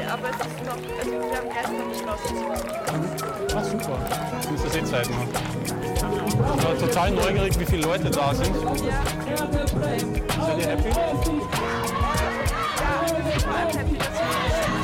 aber es ist noch, also wir haben gestern beschlossen. Ach super, dann ist das eh Zeit noch. Ich war total neugierig, wie viele Leute da sind. Ja. Seid ihr happy? Ja, ich bin vor allem happy, dass wir